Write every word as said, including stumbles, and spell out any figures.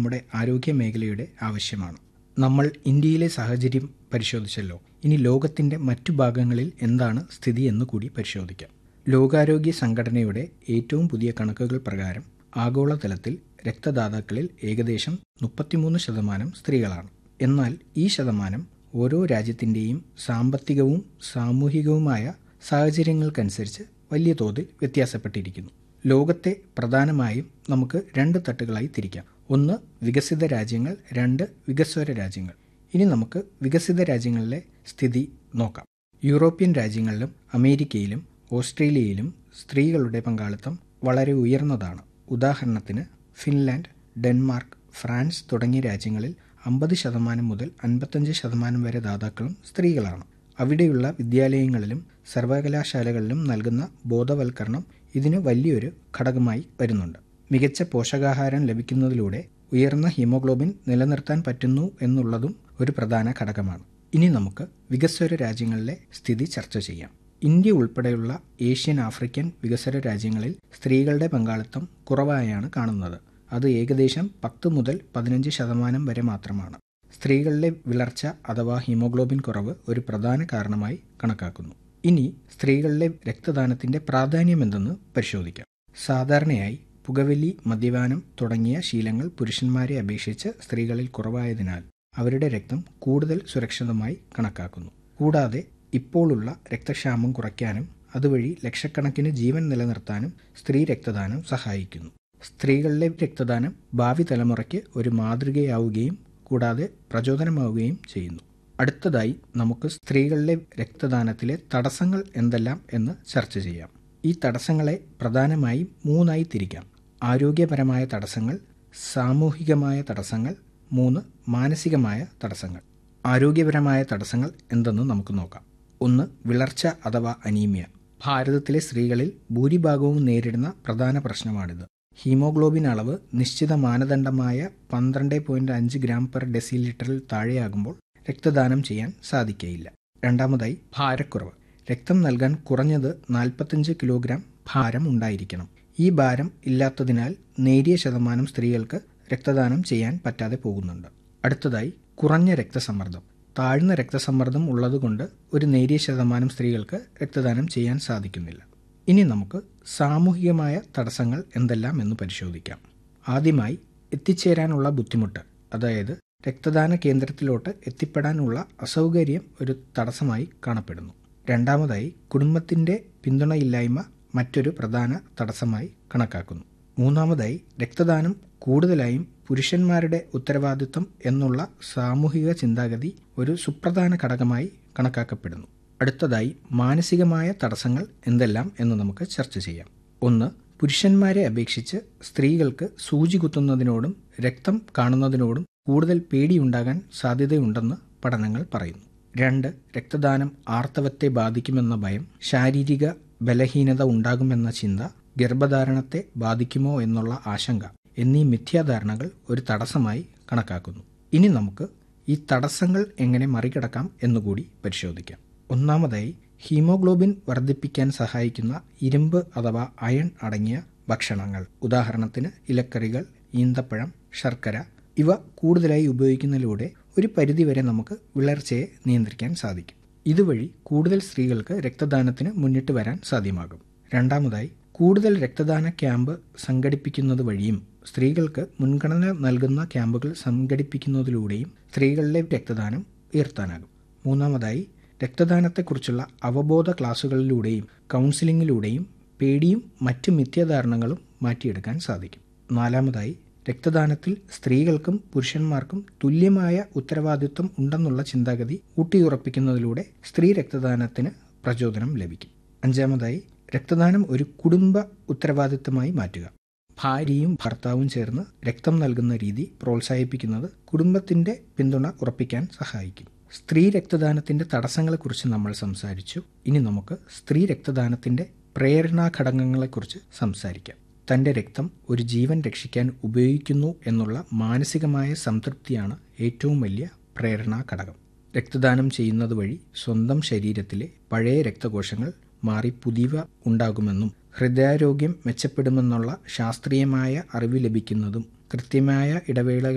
നമ്മുടെ ആരോഗ്യ മേഖലയുടെ ആവശ്യമാണ്. നമ്മൾ ഇന്ത്യയിലെ സാഹചര്യം പരിശോധിച്ചല്ലോ. ഇനി ലോകത്തിൻ്റെ മറ്റു ഭാഗങ്ങളിൽ എന്താണ് സ്ഥിതി എന്ന് കൂടി പരിശോധിക്കാം. ലോകാരോഗ്യ സംഘടനയുടെ ഏറ്റവും പുതിയ കണക്കുകൾ പ്രകാരം ആഗോളതലത്തിൽ രക്തദാതാക്കളിൽ ഏകദേശം മുപ്പത്തിമൂന്ന് ശതമാനം സ്ത്രീകളാണ്. എന്നാൽ ഈ ശതമാനം ഓരോ രാജ്യത്തിൻ്റെയും സാമ്പത്തികവും സാമൂഹികവുമായ സാഹചര്യങ്ങൾക്കനുസരിച്ച് വലിയ തോതിൽ വ്യത്യാസപ്പെട്ടിരിക്കുന്നു. ലോകത്തെ പ്രധാനമായും നമുക്ക് രണ്ട് തട്ടുകളായി തിരിക്കാം. ഒന്ന് വികസിത രാജ്യങ്ങൾ, രണ്ട് വികസ്വര രാജ്യങ്ങൾ. ഇനി നമുക്ക് വികസിത രാജ്യങ്ങളിലെ സ്ഥിതി നോക്കാം. യൂറോപ്യൻ രാജ്യങ്ങളിലും അമേരിക്കയിലും ഓസ്ട്രേലിയയിലും സ്ത്രീകളുടെ പങ്കാളിത്തം വളരെ ഉയർന്നതാണ്. ഉദാഹരണത്തിന് ഫിൻലാൻഡ്, ഡെൻമാർക്ക്, ഫ്രാൻസ് തുടങ്ങിയ രാജ്യങ്ങളിൽ അമ്പത് ശതമാനം മുതൽ അൻപത്തഞ്ച് ശതമാനം വരെ ദാതാക്കളും സ്ത്രീകളാണ്. അവിടെയുള്ള വിദ്യാലയങ്ങളിലും സർവകലാശാലകളിലും നൽകുന്ന ബോധവൽക്കരണം ഇതിന് വലിയൊരു ഘടകമായി വരുന്നുണ്ട്. മികച്ച പോഷകാഹാരം ലഭിക്കുന്നതിലൂടെ ഉയർന്ന ഹീമോഗ്ലോബിൻ നിലനിർത്താൻ പറ്റുന്നു എന്നുള്ളതും ഒരു പ്രധാന ഘടകമാണ്. ഇനി നമുക്ക് വികസ്വര രാജ്യങ്ങളിലെ സ്ഥിതി ചർച്ച ചെയ്യാം. ഇന്ത്യ ഉൾപ്പെടെയുള്ള ഏഷ്യൻ, ആഫ്രിക്കൻ വികസ്വര രാജ്യങ്ങളിൽ സ്ത്രീകളുടെ പങ്കാളിത്തം കുറവായാണ് കാണുന്നത്. അത് ഏകദേശം പത്ത് മുതൽ പതിനഞ്ച് ശതമാനം വരെ മാത്രമാണ്. സ്ത്രീകളിലെ വിളർച്ച അഥവാ ഹീമോഗ്ലോബിൻ കുറവ് ഒരു പ്രധാന കാരണമായി കണക്കാക്കുന്നു. ഇനി സ്ത്രീകളിലെ രക്തദാനത്തിൻ്റെ പ്രാധാന്യം എന്തെന്ന് പരിശോധിക്കാം. സാധാരണയായി പുകവലി, മദ്യപാനം തുടങ്ങിയ ശീലങ്ങൾ പുരുഷന്മാരെ അപേക്ഷിച്ച് സ്ത്രീകളിൽ കുറവായതിനാൽ അവരുടെ രക്തം കൂടുതൽ സുരക്ഷിതമായി കണക്കാക്കുന്നു. കൂടാതെ ഇപ്പോഴുള്ള രക്തക്ഷാമം കുറയ്ക്കാനും അതുവഴി ലക്ഷക്കണക്കിന് ജീവൻ നിലനിർത്താനും സ്ത്രീ രക്തദാനം സഹായിക്കുന്നു. സ്ത്രീകളിലെ രക്തദാനം ഭാവി തലമുറയ്ക്ക് ഒരു മാതൃകയാവുകയും കൂടാതെ പ്രചോദനമാവുകയും ചെയ്യുന്നു. അടുത്തതായി നമുക്ക് സ്ത്രീകളിലെ രക്തദാനത്തിലെ തടസ്സങ്ങൾ എന്തെല്ലാം എന്ന് ചർച്ച ചെയ്യാം. ഈ തടസ്സങ്ങളെ പ്രധാനമായും മൂന്നായി തിരിക്കാം. ആരോഗ്യപരമായ തടസ്സങ്ങൾ, സാമൂഹികമായ തടസ്സങ്ങൾ, മൂന്ന് മാനസികമായ തടസ്സങ്ങൾ. ആരോഗ്യപരമായ തടസ്സങ്ങൾ എന്തെന്ന് നമുക്ക് നോക്കാം. ഒന്ന് വിളർച്ച അഥവാ അനീമിയ. ഭാരതത്തിലെ സ്ത്രീകളിൽ ഭൂരിഭാഗവും നേരിടുന്ന പ്രധാന പ്രശ്നമാണിത്. ഹീമോഗ്ലോബിൻ അളവ് നിശ്ചിത മാനദണ്ഡമായ പന്ത്രണ്ട് പോയിന്റ് അഞ്ച് ഗ്രാം പെർ ഡെസി ലിറ്ററിൽ താഴെയാകുമ്പോൾ രക്തദാനം ചെയ്യാൻ സാധിക്കുകയില്ല. രണ്ടാമതായി ഭാരക്കുറവ്. രക്തം നൽകാൻ കുറഞ്ഞത് നാൽപ്പത്തഞ്ച് കിലോഗ്രാം ഭാരം ഉണ്ടായിരിക്കണം. ഈ ഭാരം ഇല്ലാത്തതിനാൽ നേരിയ ശതമാനം സ്ത്രീകൾക്ക് രക്തദാനം ചെയ്യാൻ പറ്റാതെ പോകുന്നുണ്ട്. അടുത്തതായി കുറഞ്ഞ രക്തസമ്മർദ്ദം. താഴ്ന്ന രക്തസമ്മർദ്ദം ഉള്ളതുകൊണ്ട് ഒരു നേരിയ ശതമാനം സ്ത്രീകൾക്ക് രക്തദാനം ചെയ്യാൻ സാധിക്കുന്നില്ല. ഇനി നമുക്ക് സാമൂഹികമായ തടസ്സങ്ങൾ എന്തെല്ലാം എന്ന് പരിശോധിക്കാം. ആദ്യമായി എത്തിച്ചേരാനുള്ള ബുദ്ധിമുട്ട്, അതായത് രക്തദാന കേന്ദ്രത്തിലോട്ട് എത്തിപ്പെടാനുള്ള അസൗകര്യം ഒരു തടസ്സമായി കാണപ്പെടുന്നു. രണ്ടാമതായി കുടുംബത്തിൻ്റെ പിന്തുണയില്ലായ്മ മറ്റൊരു പ്രധാന തടസ്സമായി കണക്കാക്കുന്നു. മൂന്നാമതായി രക്തദാനം കൂടുതലായും പുരുഷന്മാരുടെ ഉത്തരവാദിത്വം എന്നുള്ള സാമൂഹിക ചിന്താഗതി ഒരു സുപ്രധാന ഘടകമായി കണക്കാക്കപ്പെടുന്നു. അടുത്തതായി മാനസികമായ തടസ്സങ്ങൾ എന്തെല്ലാം എന്ന് നമുക്ക് ചർച്ച ചെയ്യാം. ഒന്ന്, പുരുഷന്മാരെ അപേക്ഷിച്ച് സ്ത്രീകൾക്ക് സൂചി കുത്തുന്നതിനോടും രക്തം കാണുന്നതിനോടും കൂടുതൽ പേടിയുണ്ടാകാൻ സാധ്യതയുണ്ടെന്ന് പഠനങ്ങൾ പറയുന്നു. രണ്ട്, രക്തദാനം ആർത്തവത്തെ ബാധിക്കുമെന്ന ഭയം, ശാരീരിക ബലഹീനത ഉണ്ടാകുമെന്ന ചിന്ത, ഗർഭധാരണത്തെ ബാധിക്കുമോ എന്നുള്ള ആശങ്ക എന്നീ മിഥ്യാധാരണകൾ ഒരു തടസ്സമായി കണക്കാക്കുന്നു. ഇനി നമുക്ക് ഈ തടസ്സങ്ങൾ എങ്ങനെ മറികടക്കാം എന്നുകൂടി പരിശോധിക്കാം. ഒന്നാമതായി ഹീമോഗ്ലോബിൻ വർദ്ധിപ്പിക്കാൻ സഹായിക്കുന്ന ഇരുമ്പ് അഥവാ അയൺ അടങ്ങിയ ഭക്ഷണങ്ങൾ, ഉദാഹരണത്തിന് ഇലക്കറികൾ, ഈന്തപ്പഴം, ശർക്കര ഇവ കൂടുതലായി ഉപയോഗിക്കുന്നതിലൂടെ ഒരു പരിധിവരെ നമുക്ക് വിളർച്ചയെ നിയന്ത്രിക്കാൻ സാധിക്കും. ഇതുവഴി കൂടുതൽ സ്ത്രീകൾക്ക് രക്തദാനത്തിന് മുന്നിട്ട് വരാൻ സാധ്യമാകും. രണ്ടാമതായി കൂടുതൽ രക്തദാന ക്യാമ്പ് സംഘടിപ്പിക്കുന്നത് വഴിയും സ്ത്രീകൾക്ക് മുൻഗണന നൽകുന്ന ക്യാമ്പുകൾ സംഘടിപ്പിക്കുന്നതിലൂടെയും സ്ത്രീകളിലെ രക്തദാനം ഉയർത്താനാകും. മൂന്നാമതായി രക്തദാനത്തെക്കുറിച്ചുള്ള അവബോധ ക്ലാസുകളിലൂടെയും കൗൺസിലിങ്ങിലൂടെയും പേടിയും മറ്റ് മിഥ്യാധാരണകളും മാറ്റിയെടുക്കാൻ സാധിക്കും. നാലാമതായി രക്തദാനത്തിൽ സ്ത്രീകൾക്കും പുരുഷന്മാർക്കും തുല്യമായ ഉത്തരവാദിത്വം ഉണ്ടെന്നുള്ള ചിന്താഗതി ഊട്ടിയുറപ്പിക്കുന്നതിലൂടെ സ്ത്രീ രക്തദാനത്തിന് പ്രചോദനം ലഭിക്കും. അഞ്ചാമതായി രക്തദാനം ഒരു കുടുംബ ഉത്തരവാദിത്തമായി മാറ്റുക. ഭാര്യയും ഭർത്താവും ചേർന്ന് രക്തം നൽകുന്ന രീതി പ്രോത്സാഹിപ്പിക്കുന്നത് കുടുംബത്തിൻ്റെ പിന്തുണ ഉറപ്പിക്കാൻ സഹായിക്കും. സ്ത്രീ രക്തദാനത്തിൻ്റെ തടസ്സങ്ങളെക്കുറിച്ച് നമ്മൾ സംസാരിച്ചു. ഇനി നമുക്ക് സ്ത്രീ രക്തദാനത്തിൻ്റെ പ്രേരണാ ഘടകങ്ങളെക്കുറിച്ച് സംസാരിക്കാം. തൻ്റെ രക്തം ഒരു ജീവൻ രക്ഷിക്കാൻ ഉപയോഗിക്കുന്നു എന്നുള്ള മാനസികമായ സംതൃപ്തിയാണ് ഏറ്റവും വലിയ പ്രേരണാ ഘടകം. രക്തദാനം ചെയ്യുന്നത് വഴി സ്വന്തം ശരീരത്തിലെ പഴയ രക്തകോശങ്ങൾ മാറി പുതിയവ ഉണ്ടാകുമെന്നും ഹൃദയാരോഗ്യം മെച്ചപ്പെടുമെന്നുള്ള ശാസ്ത്രീയമായ അറിവ് ലഭിക്കുന്നതും കൃത്യമായ ഇടവേള